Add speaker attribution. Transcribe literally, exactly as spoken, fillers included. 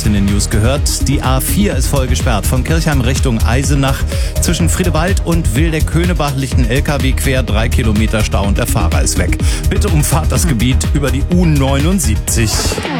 Speaker 1: in den News gehört. Die A vier ist voll gesperrt. Von Kirchheim Richtung Eisenach. Zwischen Friedewald und Wildeck-Höhnebach liegt ein L K W quer. Drei Kilometer Stau und der Fahrer ist weg. Bitte umfahrt das Gebiet über die U neunundsiebzig.